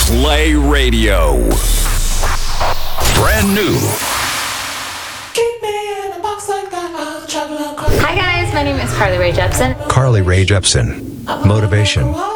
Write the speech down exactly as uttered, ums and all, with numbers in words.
Play Radio. Brand new. Hi guys, my name is Carly Rae Jepsen. Carly Rae Jepsen. Motivation.